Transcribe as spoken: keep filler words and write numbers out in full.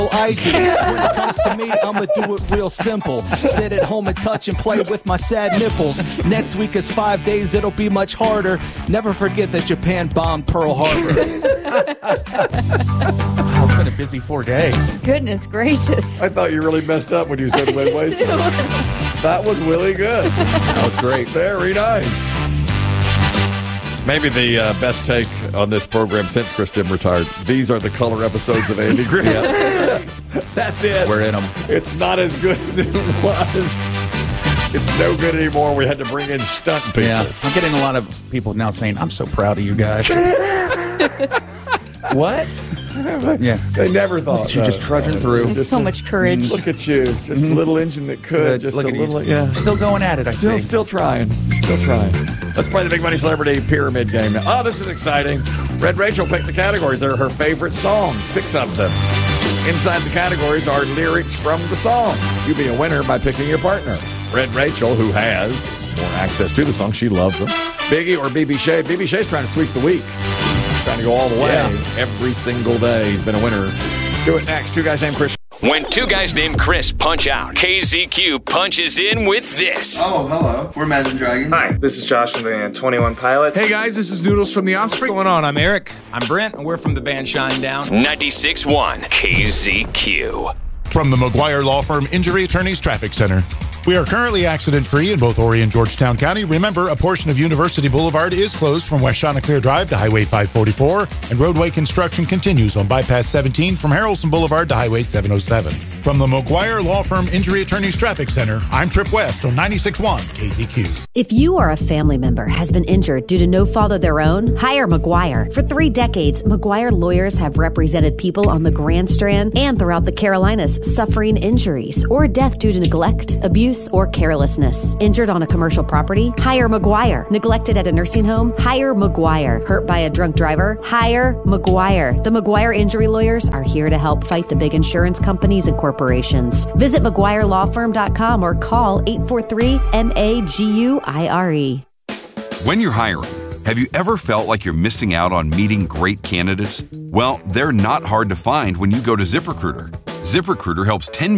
I do. When it comes to me, I'ma do it real simple. Sit at home and touch and play with my sad nipples. Next week is five days, it'll be much harder. Never forget that Japan bombed Pearl Harbor. Oh, it's been a busy four days. Goodness gracious. I thought you really messed up when you said wait, wait. That was really good. That was great. Very nice. Maybe the uh, best take on this program since Kristen retired. These are the color episodes of Andy Griffith. That's it. We're in them. It's not as good as it was. It's no good anymore. We had to bring in stunt people. Yeah, I'm getting a lot of people now saying, I'm so proud of you guys. What? Yeah. They never thought. You're just trudging through. There's so much courage. Look at you. Just Mm-hmm. a little engine that could. Good. Just Look a at little. you. Yeah. Still going at it, I Still, see. still trying. Still trying. Let's play the Big Money Celebrity Pyramid Game. Oh, this is exciting. Red Rachel picked the categories. They're her favorite songs, six of them. Inside the categories are lyrics from the song. You be a winner by picking your partner. Red Rachel, who has more access to the song, she loves them. Biggie or B B Shea. B B Shea's trying to sweep the week. Trying to go all the way Yeah. every single day. He's been a winner. Do it next. Two guys named Chris. When two guys named Chris punch out, K Z Q punches in with this. Oh, hello. We're Imagine Dragons. Hi, this is Josh from the twenty-one Pilots. Hey guys, this is Noodles from The Offspring. What's going on? I'm Eric. I'm Brent, and we're from the band Shinedown. ninety-six point one K Z Q. From the McGuire Law Firm Injury Attorneys Traffic Center. We are currently accident-free in both Horry and Georgetown County. Remember, a portion of University Boulevard is closed from West Chanticleer Drive to Highway five forty-four, and roadway construction continues on Bypass seventeen from Harrelson Boulevard to Highway seven oh seven. From the McGuire Law Firm Injury Attorneys Traffic Center, I'm Trip West on ninety-six point one K Z Q. If you or a family member has been injured due to no fault of their own, hire McGuire. For three decades, McGuire lawyers have represented people on the Grand Strand and throughout the Carolinas suffering injuries or death due to neglect, abuse, or carelessness. Injured on a commercial property? Hire McGuire. Neglected at a nursing home? Hire McGuire. Hurt by a drunk driver? Hire McGuire. The McGuire Injury Lawyers are here to help fight the big insurance companies and corporations. Visit McGuire Law Firm dot com or call eight four three M A G U I R E. When you're hiring, have you ever felt like you're missing out on meeting great candidates? Well, they're not hard to find when you go to ZipRecruiter. ZipRecruiter helps ten